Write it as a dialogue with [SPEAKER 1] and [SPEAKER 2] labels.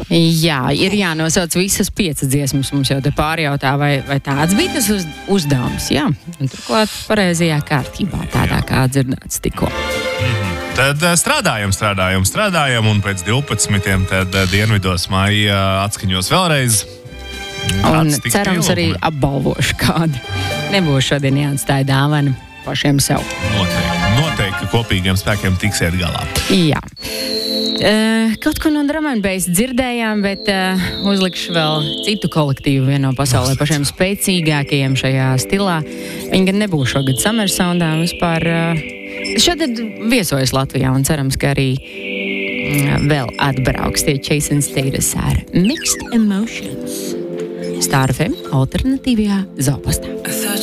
[SPEAKER 1] Jā, ir jānosauc visas 5 dziesmas. Mums jau te pārjautā, vai tāds bija tas uzdevums. Jā, un turklāt pareizajā kārtībā, tādā kā dzirdēts tikko.
[SPEAKER 2] Tad strādājam, un pēc 12. tad dienvidos Maija atskaņos vēlreiz.
[SPEAKER 1] Un cerams arī apbalvošu kādu. Nebūs šodien jāatstāja dāvana pašiem sev.
[SPEAKER 2] Noteikti kopīgiem spēkiem tiksiet galā.
[SPEAKER 1] Jā. Kaut ko no Drum & Bass dzirdējām, bet uzlikšu vēl citu kolektīvu, vienu no pasaulē pašiem spēcīgākajiem šajā stilā. Viņi gan nebūs šogad Summer Soundā, vispār šodien viesojas Latvijā un cerams, ka arī vēl atbrauks tie Chase & Status ar Mixed Emotions. Star FM alternatīvajā Zopastā.